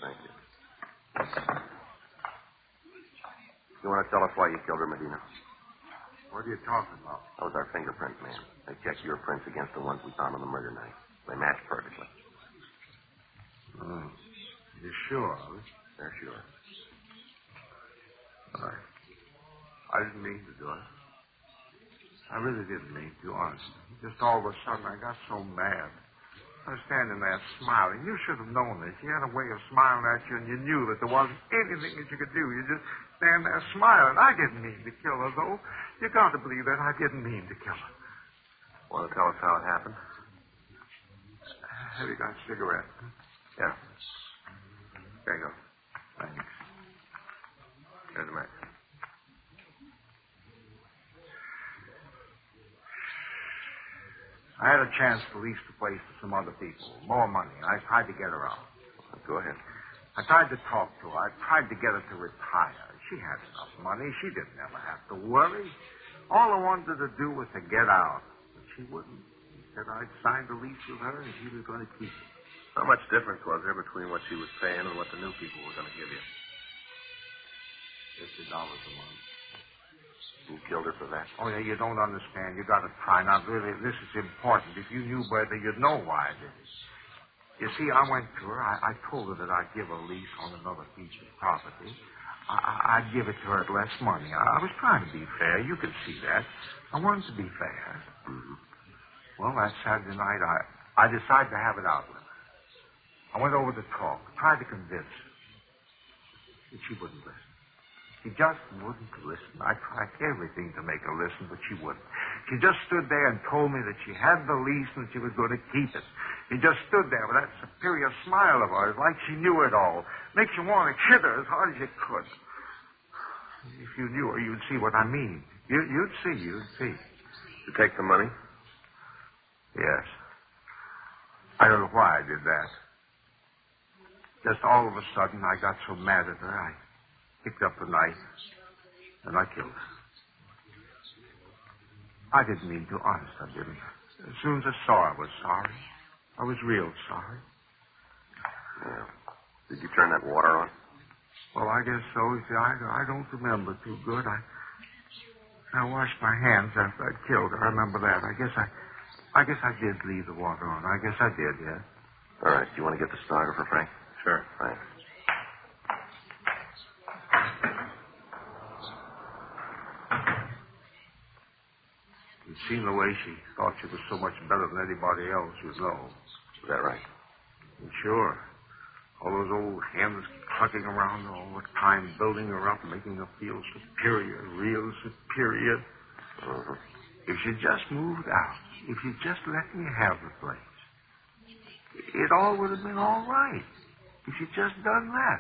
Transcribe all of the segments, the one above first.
Thank you. You want to tell us why you killed her, Medina? What are you talking about? That was our fingerprint man. They checked your prints against the ones we found on the murder night. They matched perfectly. Oh. You sure, Ollie? They're sure. All right. I didn't mean to do it. I really didn't mean to, honestly. Just all of a sudden, I got so mad. I was standing there smiling. You should have known this. She had a way of smiling at you, and you knew that there wasn't anything that you could do. You just stand there smiling. I didn't mean to kill her, though. You got to believe that I didn't mean to kill her. Want to tell us how it happened? Have you got a cigarette? Yeah. There you go. Thanks. Here's the match. I had a chance to lease the place to some other people. More money. I tried to get her out. Go ahead. I tried to talk to her. I tried to get her to retire. She had enough money. She didn't ever have to worry. All I wanted to do was to get out. But she wouldn't. She said I'd signed a lease with her and she was going to keep it. How much difference was there between what she was paying and what the new people were going to give you? $50 a month. You killed her for that? Oh, yeah, you don't understand. You got to try. Now, really, this is important. If you knew better, you'd know why I did it. You see, I went to her. I told her that I'd give her a lease on another piece of property. I'd give it to her at less money. I was trying to be fair. You could see that. I wanted to be fair. Mm-hmm. Well, that Saturday night, I decided to have it out with her. I went over to talk, tried to convince her. But she wouldn't listen. She just wouldn't listen. I tried everything to make her listen, but she wouldn't. She just stood there and told me that she had the lease and she was going to keep it. She just stood there with that superior smile of hers, like she knew it all. Makes you want to hit her as hard as you could. If you knew her, you'd see what I mean. You'd see. You take the money? Yes. I don't know why I did that. Just all of a sudden, I got so mad at her, I picked up the knife, and I killed her. I didn't mean to, honest, I didn't. As soon as I saw her, I was sorry. I was real sorry. Yeah. Did you turn that water on? Well, I guess so. You see, I don't remember too good. I washed my hands after I killed her. I remember that. I guess I did leave the water on. I guess I did, yeah. All right. Do you want to get the stenographer, Frank? Sure. Thanks. You'd seen the way she thought she was so much better than anybody else, you know. Is that right? And sure. All those old hens clucking around all the time, building her up, making her feel superior, real superior. Mm-hmm. If she just moved out, if she just let me have the place, it all would have been all right. If she'd just done that.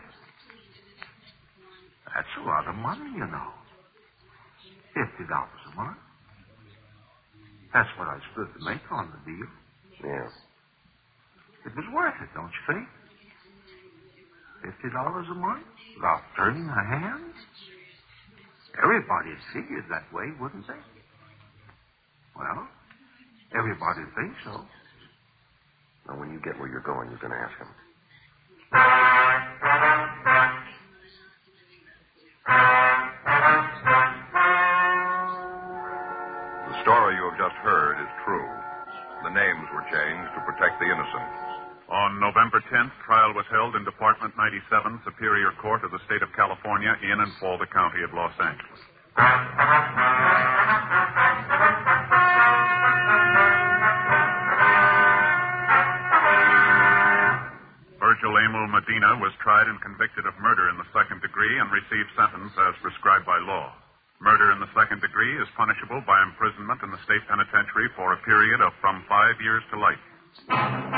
That's a lot of money, you know. $50 a month. That's what I stood to make on the deal. Yeah. It was worth it, don't you think? $50 a month without turning a hand? Everybody'd figured that way, wouldn't they? Well, everybody'd think so. Now, when you get where you're going, you're going to ask him. The story you have just heard is true. The names were changed to protect the innocent. On November 10th, trial was held in Department 97, Superior Court of the State of California, in and for the County of Los Angeles. Virgil Emil Medina was tried and convicted of murder in the second degree and received sentence as prescribed by law. Murder in the second degree is punishable by imprisonment in the state penitentiary for a period of from 5 years to life.